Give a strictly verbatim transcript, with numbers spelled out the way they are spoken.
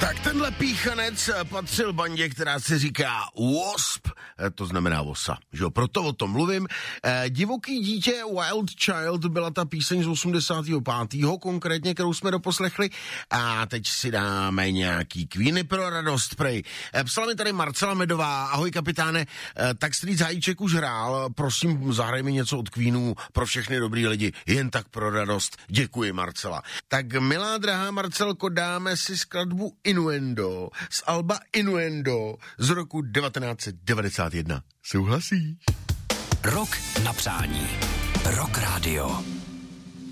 Tak tenhle píchanec patřil bandě, která se říká Wasp, to znamená vosa, že jo, proto o tom mluvím. Eh, divoký dítě, Wild Child, byla ta píseň z osmdesátého pátého konkrétně, kterou jsme doposlechli, a teď si dáme nějaký Queeny pro radost, prej. Eh, psala mi tady Marcela Medová, ahoj kapitáne, eh, tak Street Zajíček už hrál, prosím, zahraj mi něco od Queenů pro všechny dobrý lidi, jen tak pro radost, děkuji Marcela. Tak milá drahá Marcelko, dáme si skladbu Innuendo z alba Innuendo z roku devatenáct set devadesát jedna. Souhlasíš? Rok na přání. Rock Radio.